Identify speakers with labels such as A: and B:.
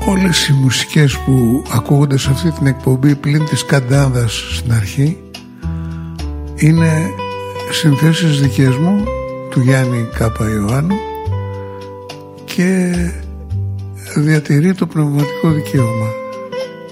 A: Όλες οι μουσικές που ακούγονται σε αυτή την εκπομπή πλην της καντάνδας στην αρχή είναι συνθέσεις δικές μου, του Γιάννη Κάπα Ιωάννου, και διατηρεί το πνευματικό δικαίωμα.